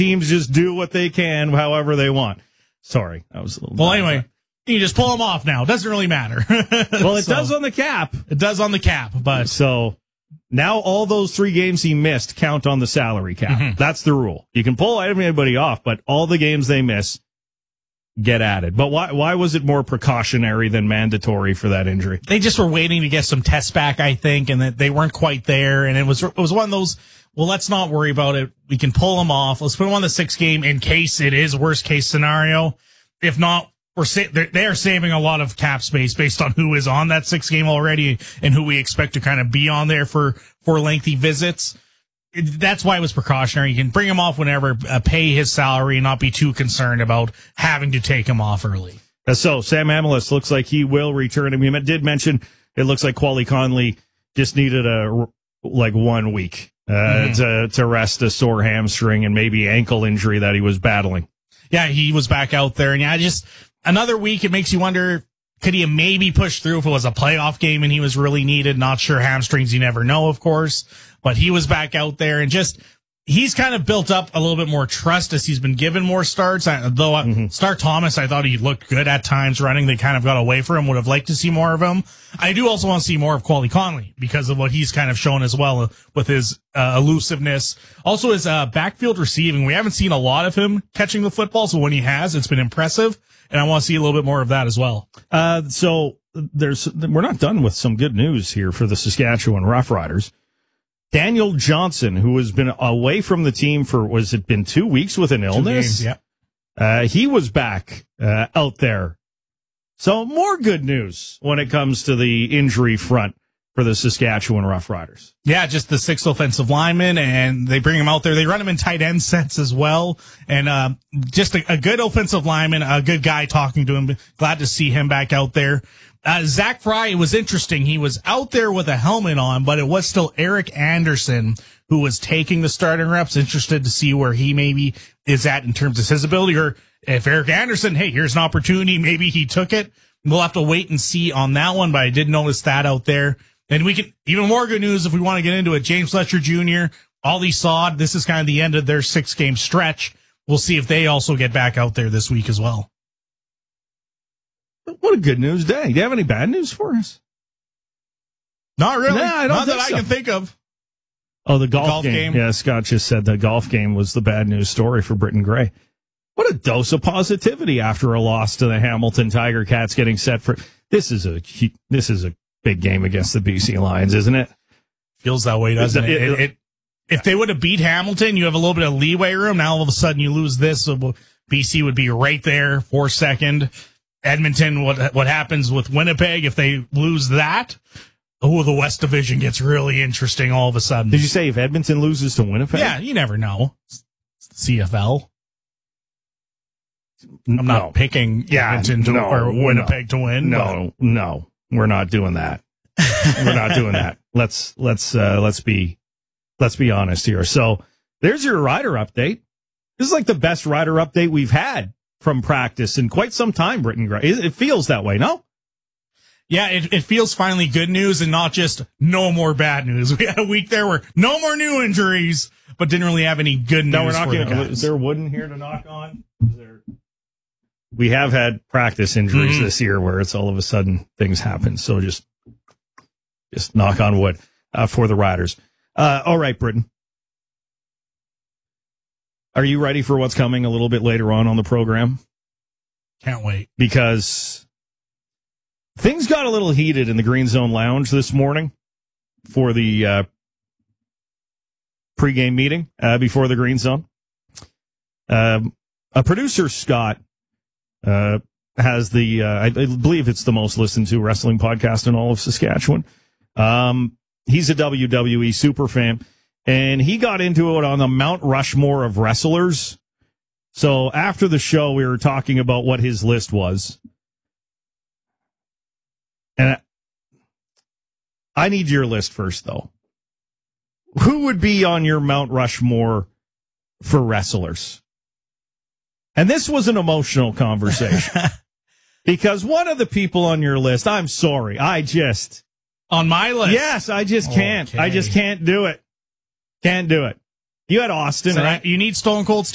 teams just do what they can, however they want. Sorry, that was a little. Well, anyway, you just pull them off now. It doesn't really matter. Well, it does on the cap. It does on the cap, but so now all those 3 games he missed count on the salary cap. Mm-hmm. That's the rule. You can pull anybody off, but all the games they miss get added. But why was it more precautionary than mandatory for that injury? They just were waiting to get some tests back, I think, and that they weren't quite there. And it was one of those, well, let's not worry about it. We can pull them off. Let's put them on the 6th game in case it is worst case scenario. If not, they are saving a lot of cap space based on who is on that 6th game already and who we expect to kind of be on there for lengthy visits. That's why it was precautionary. You can bring him off whenever, pay his salary, and not be too concerned about having to take him off early. So Sam Amelis looks like he will return. We did mention it looks like Quali Conley just needed 1 week to rest a sore hamstring and maybe ankle injury that he was battling. Yeah, he was back out there, and just another week. It makes you wonder, could he have maybe pushed through if it was a playoff game and he was really needed? Not sure. Hamstrings, you never know, of course. But he was back out there, and he's kind of built up a little bit more trust as he's been given more starts. Star Thomas, I thought he looked good at times running. They kind of got away from him. Would have liked to see more of him. I do also want to see more of Quali Conley because of what he's kind of shown as well with his elusiveness. Also his backfield receiving. We haven't seen a lot of him catching the football, so when he has, it's been impressive. And I want to see a little bit more of that as well. So we're not done with some good news here for the Saskatchewan Roughriders. Daniel Johnson, who has been away from the team for, was it been 2 weeks with an illness? 2 games, yeah. He was back out there. So more good news when it comes to the injury front for the Saskatchewan Roughriders. Yeah, just the 6th offensive lineman, and they bring him out there. They run him in tight end sets as well. And just a good offensive lineman, a good guy talking to him. Glad to see him back out there. Zach Fry, it was interesting. He was out there with a helmet on, but it was still Eric Anderson who was taking the starting reps. Interested to see where he maybe is at in terms of his ability, or if Eric Anderson, hey, here's an opportunity, maybe he took it. We'll have to wait and see on that one, but I did notice that out there. And we can, even more good news if we want to get into it, James Fletcher Jr., Ollie Saad, this is kind of the end of their 6-game stretch. We'll see if they also get back out there this week as well. What a good news day. Do you have any bad news for us? Not really. No, I don't Not that so. I can think of. Oh, the golf game. Yeah, Scott just said the golf game was the bad news story for Britton Gray. What a dose of positivity after a loss to the Hamilton Tiger Cats getting set for. This is a big game against the BC Lions, isn't it? Feels that way, doesn't it? If they would have beat Hamilton, you have a little bit of leeway room. Now all of a sudden you lose this, so BC would be right there for second. Edmonton, what happens with Winnipeg if they lose that? Oh, the West Division gets really interesting all of a sudden. Did you say if Edmonton loses to Winnipeg? Yeah, you never know. CFL. I'm not picking Edmonton or Winnipeg to win. No, we're not doing that. We're not doing that. Let's be honest here. So there's your rider update. This is like the best rider update we've had from practice in quite some time, Britton Gray. It feels that way, no? Yeah, it feels finally good news and not just no more bad news. We had a week there where no more new injuries, but didn't really have any good news. No, we're not going. Is there wood in here to knock on? We have had practice injuries this year where it's all of a sudden things happen. So just knock on wood for the Riders. All right, Britton. Are you ready for what's coming a little bit later on the program? Can't wait. Because things got a little heated in the Green Zone Lounge this morning for the pregame meeting before the Green Zone. A producer, Scott, has the, I believe it's the most listened to wrestling podcast in all of Saskatchewan. He's a WWE super fan. And he got into it on the Mount Rushmore of wrestlers. So after the show, we were talking about what his list was. And I need your list first, though. Who would be on your Mount Rushmore for wrestlers? And this was an emotional conversation. Because one of the people on your list, I'm sorry, on my list? Yes, I just can't. Okay. I just can't do it. Can't do it. You had Austin, so right? You need Stone Cold